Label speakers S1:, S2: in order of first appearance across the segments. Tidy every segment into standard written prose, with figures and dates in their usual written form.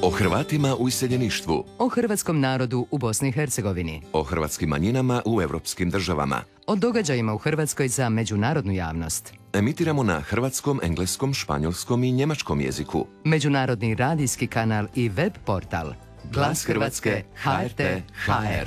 S1: O Hrvatima u iseljeništvu.
S2: O hrvatskom narodu u Bosni i Hercegovini.
S1: O hrvatskim manjinama u europskim državama.
S2: O događajima u Hrvatskoj za međunarodnu javnost.
S1: Emitiramo na hrvatskom, engleskom, španjolskom i njemačkom jeziku.
S2: Međunarodni radijski kanal i web portal. Glas Hrvatske, HRT, HR.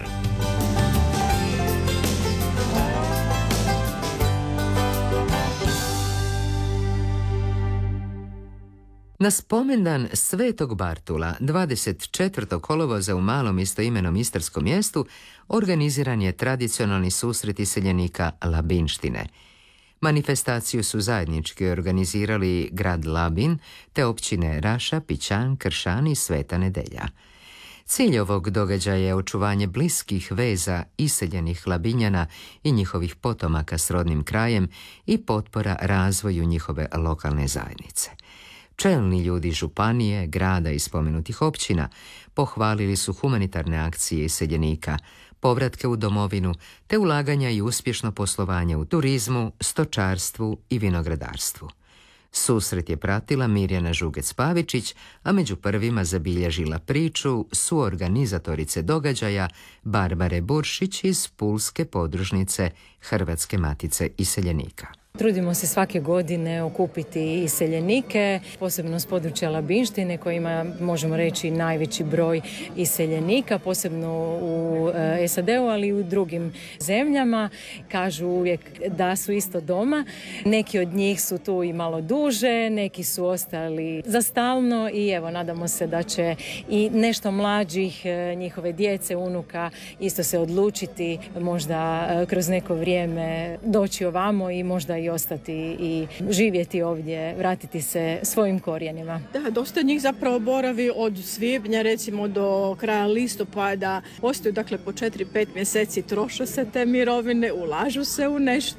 S2: Na spomendan Svetog Bartula, 24. kolovoza u malom istoimenom istarskom mjestu, organiziran je tradicionalni susret iseljenika Labinštine. Manifestaciju su zajednički organizirali grad Labin te općine Raša, Pićan, Kršan i Sveta Nedelja. Cilj ovog događaja je očuvanje bliskih veza iseljenih Labinjana i njihovih potomaka s rodnim krajem i potpora razvoju njihove lokalne zajednice. Čelni ljudi županije, grada i spomenutih općina pohvalili su humanitarne akcije iseljenika, povratke u domovinu te ulaganja i uspješno poslovanje u turizmu, stočarstvu i vinogradarstvu. Susret je pratila Mirjana Žugec-Pavičić, a među prvima zabilježila priču suorganizatorice događaja Barbare Buršić iz pulske podružnice Hrvatske matice iseljenika.
S3: Trudimo se svake godine okupiti iseljenike, posebno s područja Labinštine koji ima, možemo reći, najveći broj iseljenika, posebno u SAD-u, ali i u drugim zemljama. Kažu uvijek da su isto doma. Neki od njih su tu i malo duže, neki su ostali za stalno i evo, nadamo se da će i nešto mlađih, njihove djece, unuka, isto se odlučiti možda kroz neko vrijeme doći ovamo i možda i ostati i živjeti ovdje, vratiti se svojim korijenima.
S4: Da, dosta njih zapravo boravi od svibnja recimo do kraja listopada. Ostaju dakle po 4-5 mjeseci, troše se te mirovine, ulažu se u nešto